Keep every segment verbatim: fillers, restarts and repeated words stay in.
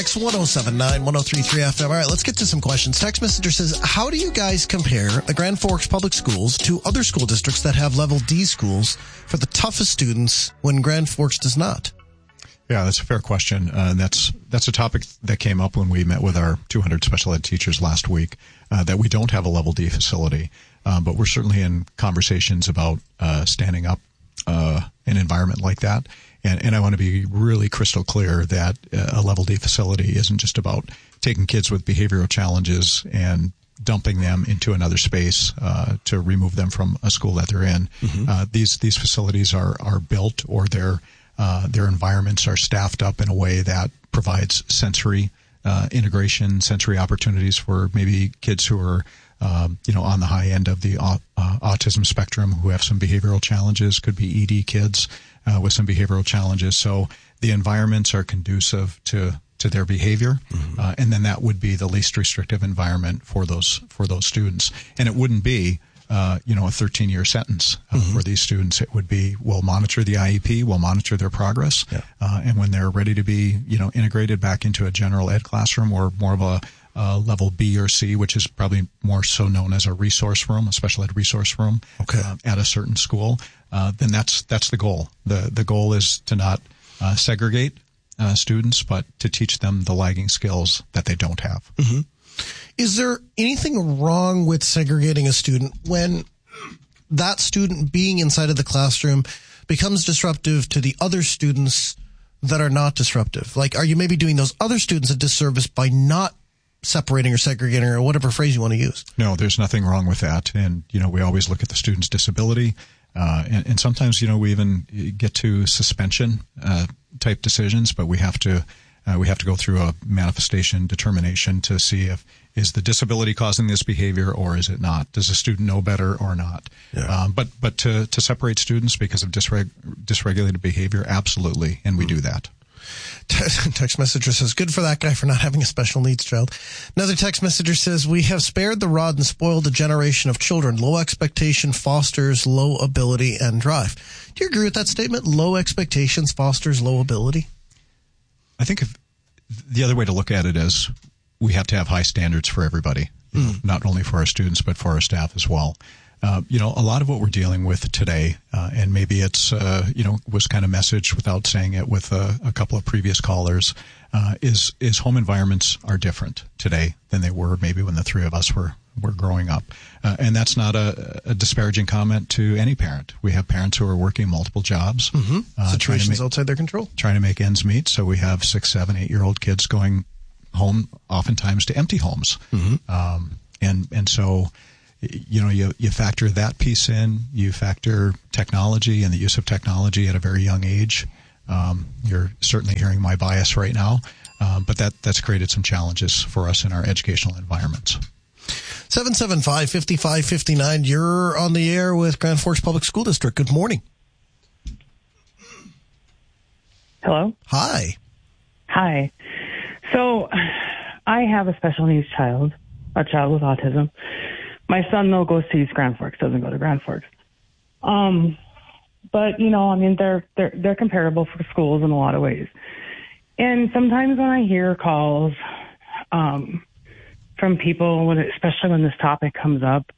one oh seven nine, one oh three three F M. All right, let's get to some questions. Text messenger says, how do you guys compare the Grand Forks Public Schools to other school districts that have level D schools for the toughest students when Grand Forks does not? Yeah, that's a fair question. Uh, and that's that's a topic that came up when we met with our two hundred special ed teachers last week, uh, that we don't have a level D facility. Uh, but we're certainly in conversations about uh, standing up uh, an environment like that. And, and I want to be really crystal clear that a level D facility isn't just about taking kids with behavioral challenges and dumping them into another space uh, to remove them from a school that they're in. Mm-hmm. Uh, these these facilities are are built, or their uh, their environments are staffed up in a way that provides sensory uh, integration, sensory opportunities for maybe kids who are Um, you know, on the high end of the uh, autism spectrum, who have some behavioral challenges, could be E D kids uh, with some behavioral challenges. So the environments are conducive to, to their behavior, mm-hmm. uh, and then that would be the least restrictive environment for those for those students. And it wouldn't be, uh, you know, a thirteen-year sentence uh, mm-hmm. for these students. It would be, we'll monitor the I E P, we'll monitor their progress, yeah. uh, and when they're ready to be, you know, integrated back into a general ed classroom or more of a Uh, level B or C, which is probably more so known as a resource room, a special ed resource room, okay. uh, at a certain school, uh, then that's that's the goal. The the goal is to not uh, segregate uh, students, but to teach them the lagging skills that they don't have. Mm-hmm. Is there anything wrong with segregating a student when that student being inside of the classroom becomes disruptive to the other students that are not disruptive? Like, are you maybe doing those other students a disservice by not separating or segregating, or whatever phrase you want to use? No, there's nothing wrong with that. And, you know, we always look at the student's disability. Uh, and, and sometimes, you know, we even get to suspension uh, type decisions, but we have to uh, we have to go through a manifestation determination to see if is the disability causing this behavior or is it not? Does the student know better or not? Yeah. Um, but but to, to separate students because of dysreg- dysregulated behavior, absolutely, and we mm. do that. Text messenger says, good for that guy for not having a special needs child. Another text messenger says, we have spared the rod and spoiled a generation of children. Low expectation fosters low ability and drive. Do you agree with that statement? Low expectations fosters low ability? I think if, the other way to look at it is we have to have high standards for everybody, mm. know, not only for our students, but for our staff as well. Uh, you know, a lot of what we're dealing with today, uh, and maybe it's, uh, you know, was kind of messaged without saying it with a, a couple of previous callers, uh, is, is home environments are different today than they were maybe when the three of us were, were growing up. Uh, and that's not a, a disparaging comment to any parent. We have parents who are working multiple jobs. Mm-hmm. Uh, Situations make, outside their control. Trying to make ends meet. So we have six, seven, eight-year-old kids going home oftentimes to empty homes. Mm-hmm. Um, and, and so, you know, you, you factor that piece in, you factor technology and the use of technology at a very young age. Um, you're certainly hearing my bias right now, uh, but that, that's created some challenges for us in our educational environments. seven seven five, five five five nine, you're on the air with Grand Forks Public School District. Good morning. Hello? Hi. Hi. So I have a special needs child, a child with autism. My son, though, goes to East Grand Forks, doesn't go to Grand Forks. Um, but, you know, I mean, they're, they're, they're comparable for schools in a lot of ways. And sometimes when I hear calls um, from people, when it, especially when this topic comes up,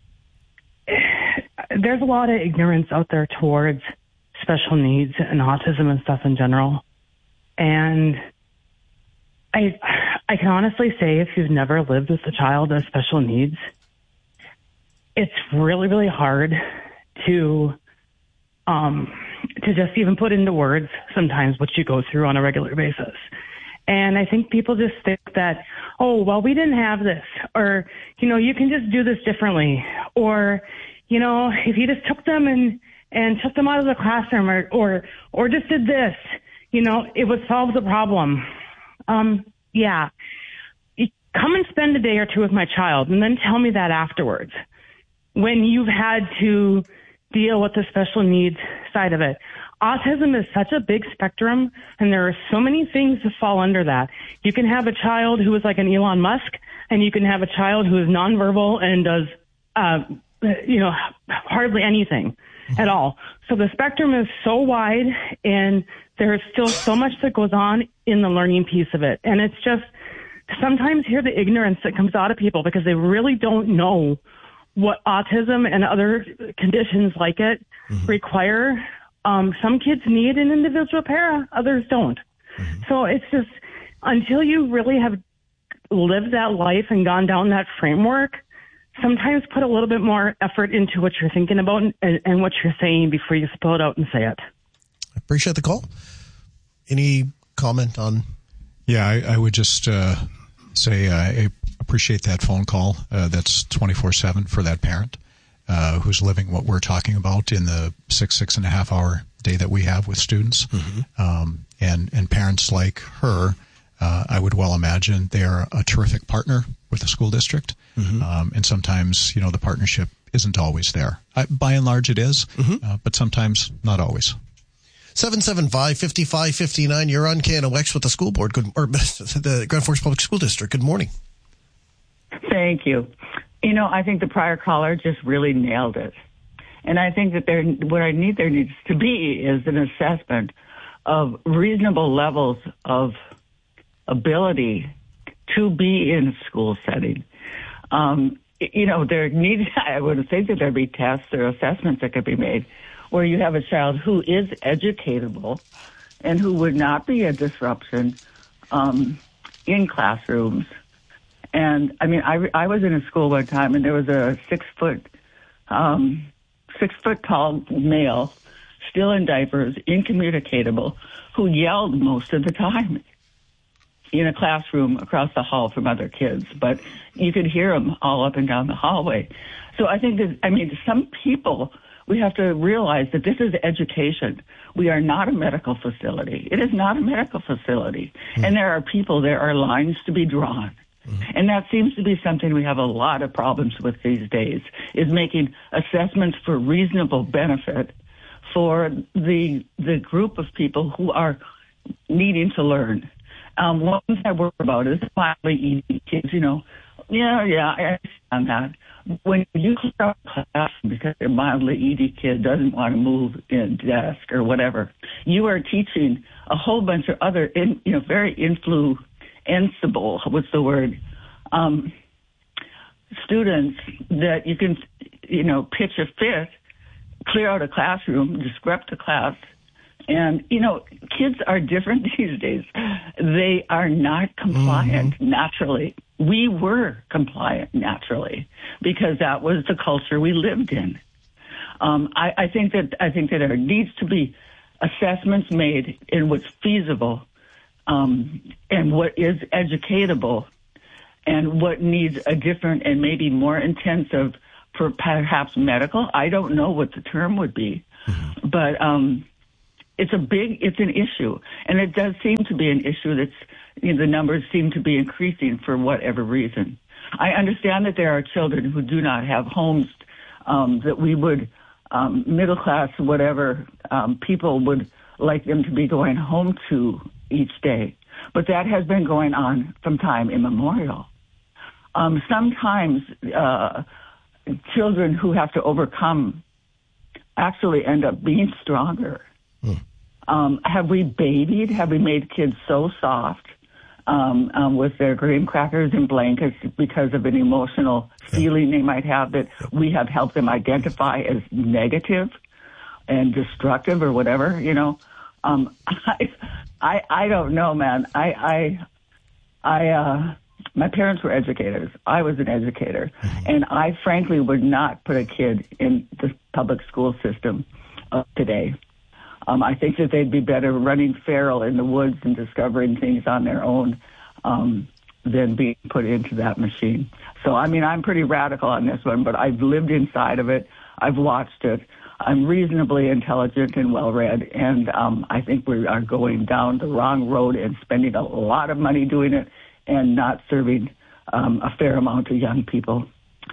there's a lot of ignorance out there towards special needs and autism and stuff in general. And I, I can honestly say if you've never lived with a child with special needs, it's really, really hard to um, to just even put into words sometimes what you go through on a regular basis. And I think people just think that, oh, well, we didn't have this, or, you know, you can just do this differently, or, you know, if you just took them and, and took them out of the classroom, or, or, or just did this, you know, it would solve the problem. Um, yeah. Come and spend a day or two with my child and then tell me that afterwards, when you've had to deal with the special needs side of it. Autism is such a big spectrum, and there are so many things that fall under that. You can have a child who is like an Elon Musk, and you can have a child who is nonverbal and does, uh, you know, hardly anything at all. So the spectrum is so wide, and there's still so much that goes on in the learning piece of it. And it's just sometimes hear the ignorance that comes out of people because they really don't know what autism and other conditions like it mm-hmm. require. Um, some kids need an individual para, others don't. Mm-hmm. So it's just until you really have lived that life and gone down that framework, sometimes put a little bit more effort into what you're thinking about and, and what you're saying before you spill it out and say it. I appreciate the call. Any comment on? Yeah, I, I would just uh, say uh, I appreciate that phone call. Uh, that's twenty-four seven for that parent uh, who's living what we're talking about in the six, six and a half hour day that we have with students. Mm-hmm. Um, and, and parents like her, uh, I would well imagine they're a terrific partner with the school district. Mm-hmm. Um, and sometimes, you know, the partnership isn't always there. I, by and large, it is, mm-hmm. uh, but sometimes not always. seven seven five, five five five nine. You're on K N O X with the school board, Good, or the Grand Forks Public School District. Good morning. Thank you. You know, I think the prior caller just really nailed it. And I think that there, what I need there needs to be is an assessment of reasonable levels of ability to be in a school setting. Um, you know, there needs, I would think that there'd be tests or assessments that could be made where you have a child who is educatable and who would not be a disruption um, in classrooms. And, I mean, I, I was in a school one time, and there was a six-foot, um, six-foot-tall male, still in diapers, incommunicatable, who yelled most of the time in a classroom across the hall from other kids. But you could hear him all up and down the hallway. So I think that, I mean, some people, we have to realize that this is education. We are not a medical facility. It is not a medical facility. Mm-hmm. And there are people, there are lines to be drawn. Mm-hmm. And that seems to be something we have a lot of problems with these days, is making assessments for reasonable benefit for the the group of people who are needing to learn. Um, one thing I worry about is mildly E D kids, you know. Yeah, yeah, I understand that. When you clear out a class because a mildly E D kid doesn't want to move in desk or whatever, you are teaching a whole bunch of other, in, you know, very influential, what's the word, um, students that you can, you know, pitch a fit, clear out a classroom, disrupt a class. And, you know, kids are different these days. They are not compliant mm-hmm. naturally. We were compliant naturally because that was the culture we lived in. Um, I, I think that I think that there needs to be assessments made in what's feasible um, and what is educatable and what needs a different and maybe more intensive, for perhaps medical. I don't know what the term would be, mm-hmm. but um, it's a big, it's an issue. And it does seem to be an issue that's, you know, the numbers seem to be increasing for whatever reason. I understand that there are children who do not have homes um, that we would, um, middle class, whatever, um, people would like them to be going home to each day. But that has been going on from time immemorial. Um, sometimes uh, children who have to overcome actually end up being stronger. Hmm. Um, have we babied? Have we made kids so soft um, um, with their graham crackers and blankets because of an emotional feeling they might have that we have helped them identify as negative and destructive or whatever, you know? Um, I, I, I don't know, man. I, I, I, uh, my parents were educators. I was an educator. Mm-hmm. And I frankly would not put a kid in the public school system uh, today. Um, I think that they'd be better running feral in the woods and discovering things on their own um, than being put into that machine. So, I mean, I'm pretty radical on this one, but I've lived inside of it. I've watched it. I'm reasonably intelligent and well-read, and um, I think we are going down the wrong road and spending a lot of money doing it and not serving um, a fair amount of young people.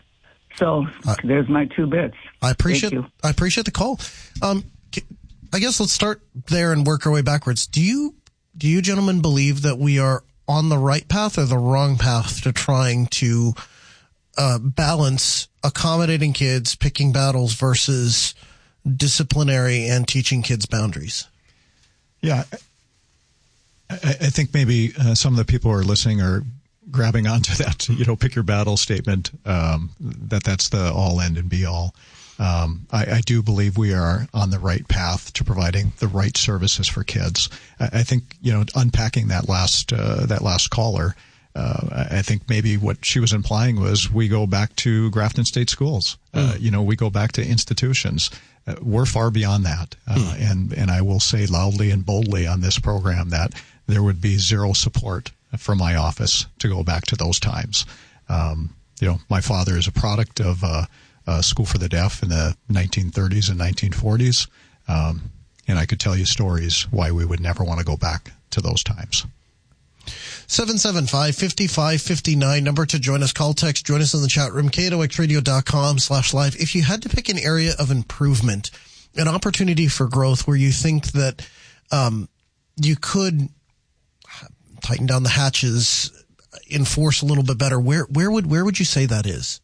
So uh, there's my two bits. I appreciate I appreciate the call. Um, I guess let's start there and work our way backwards. Do you do you gentlemen believe that we are on the right path or the wrong path to trying to uh, balance accommodating kids, picking battles versus disciplinary and teaching kids boundaries? Yeah. I, I think maybe uh, some of the people who are listening are grabbing onto that, you know, pick your battle statement, um, that that's the all end and be all. Um, I, I do believe we are on the right path to providing the right services for kids. I, I think, you know, unpacking that last, uh, that last caller, uh, I think maybe what she was implying was we go back to Grafton State Schools. Mm. Uh, you know, we go back to institutions. Uh, we're far beyond that. Uh, mm. and, and I will say loudly and boldly on this program that there would be zero support from my office to go back to those times. Um, you know, my father is a product of uh, a school for the deaf in the nineteen thirties and nineteen forties, um, and I could tell you stories why we would never want to go back to those times. seven seven five, five five five nine, number to join us. Call, text, join us in the chat room, K N O X radio dot com slash live. If you had to pick an area of improvement, an opportunity for growth where you think that um, you could tighten down the hatches, enforce a little bit better, where where would where would you say that is?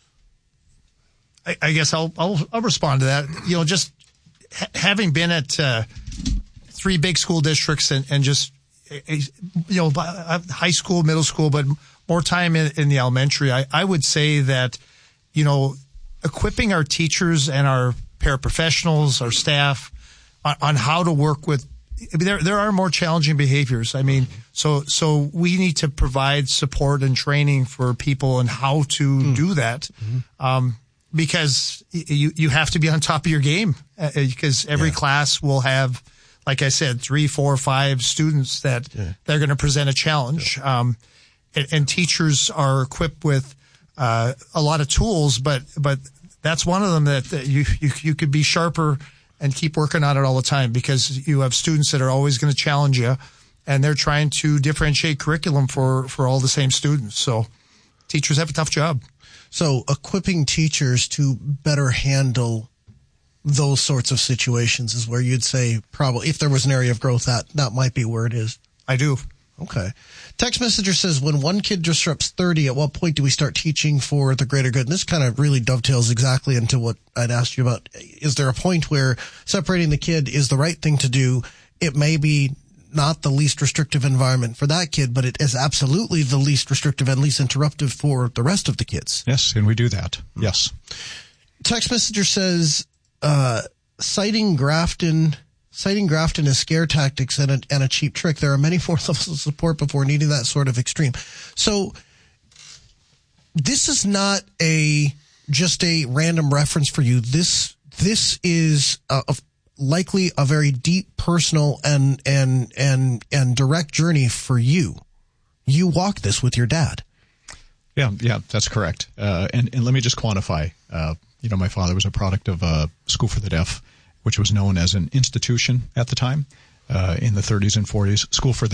I, I guess I'll, I'll I'll respond to that. You know, just ha- having been at uh, three big school districts and, and just you know high school, middle school, but more time in, in the elementary, I, I would say that you know equipping our teachers and our paraprofessionals, our staff, on, on how to work with. I mean, there there are more challenging behaviors. I mean, so so we need to provide support and training for people and how to mm. do that, mm-hmm. um, because you you have to be on top of your game uh, because every yeah. class will have, like I said, three, four, five students that yeah. they're going to present a challenge, yeah. um, and, and teachers are equipped with uh, a lot of tools, but but that's one of them that, that you you you could be sharper. And keep working on it all the time because you have students that are always going to challenge you and they're trying to differentiate curriculum for, for all the same students. So teachers have a tough job. So equipping teachers to better handle those sorts of situations is where you'd say probably if there was an area of growth, that, that might be where it is. I do. Okay. Text messenger says, when one kid disrupts thirty, at what point do we start teaching for the greater good? And this kind of really dovetails exactly into what I'd asked you about. Is there a point where separating the kid is the right thing to do? It may be not the least restrictive environment for that kid, but it is absolutely the least restrictive and least interruptive for the rest of the kids. Yes, and we do that. Yes. Text messenger says, uh, citing Grafton... Citing Grafton as scare tactics and a, and a cheap trick. There are many more levels of support before needing that sort of extreme. So this is not a just a random reference for you. This this is a, a, likely a very deep, personal, and and and and direct journey for you. You walked this with your dad. Yeah, yeah, that's correct. Uh, and and let me just quantify. Uh, you know, my father was a product of a school for the deaf, which was known as an institution at the time, uh, in the thirties and forties. School for the